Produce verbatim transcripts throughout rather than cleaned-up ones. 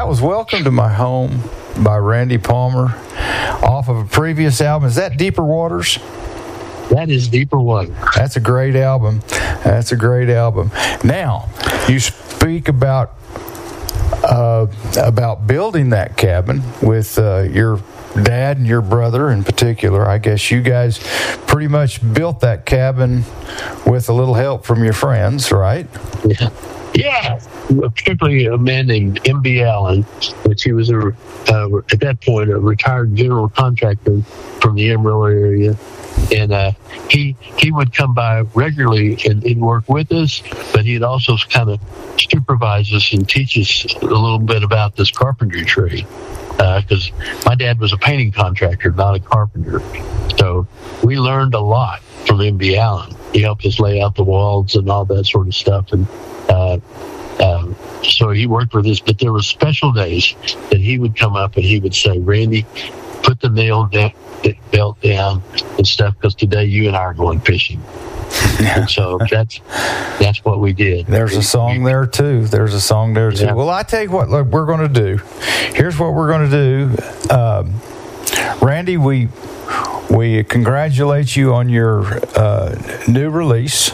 That was Welcome to My Home by Randy Palmer off of a previous album. Is that Deeper Waters? That is Deeper Waters. That's a great album. That's a great album. Now, you speak about uh, about building that cabin with uh, your dad and your brother in particular. I guess you guys pretty much built that cabin with a little help from your friends, right? Yeah. Yeah, particularly a man named M B Allen, which he was a uh, at that point a retired general contractor from the Amarillo area, and uh, he he would come by regularly and, and work with us, but he'd also kind of supervise us and teach us a little bit about this carpentry trade, because uh, my dad was a painting contractor, not a carpenter, so we learned a lot from M B Allen. He helped us lay out the walls and all that sort of stuff, and. Uh, um, so he worked with us, but there were special days that he would come up and he would say, Randy, put the nail down, the belt down and stuff, because today you and I are going fishing. And so that's that's what we did. There's a song there too. There's a song there too. Yeah. Well, I tell you what, look, we're going to do. Here's what we're going to do. Um, Randy, we we congratulate you on your uh, new release.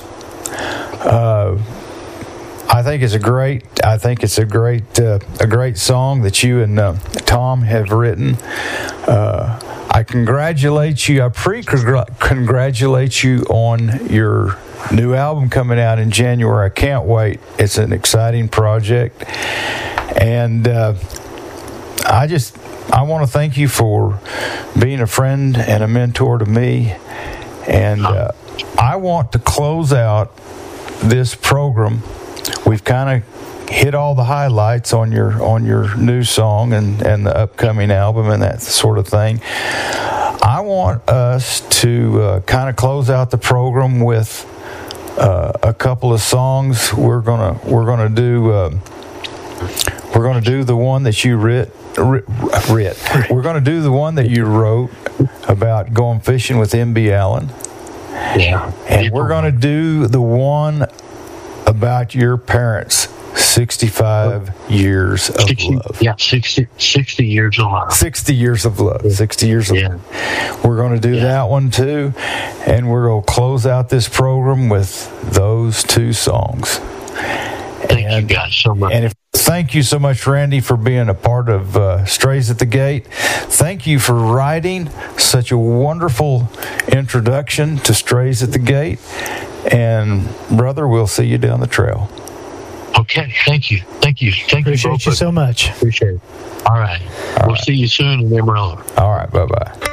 Uh, I think it's a great. I think it's a great, uh, a great song that you and uh, Tom have written. Uh, I congratulate you. I pre-congratulate you on your new album coming out in January. I can't wait. It's an exciting project, and uh, I just I want to thank you for being a friend and a mentor to me. And uh, I want to close out this program. We've kind of hit all the highlights on your on your new song and, and the upcoming album and that sort of thing. I want us to uh, kind of close out the program with uh, a couple of songs. We're gonna we're gonna do uh, we're gonna do the one that you writ, writ, writ. We're gonna do the one that you wrote about going fishing with M B Allen. Yeah, and we're gonna do the one about your parents' sixty-five years of sixty, love. Yeah, sixty, sixty years of love. sixty years of love. sixty years of yeah. love. We're going to do yeah. that one too. And we're going to close out this program with those two songs. Thank and, you guys so much. And if, thank you so much, Randy, for being a part of uh, Strays at the Gate. Thank you for writing such a wonderful introduction to Strays at the Gate. And, brother, we'll see you down the trail. Okay, thank you. Thank you. Thank Appreciate you both. you so much. Appreciate it. All right. All we'll right. see you soon in Amarillo. All right, bye-bye.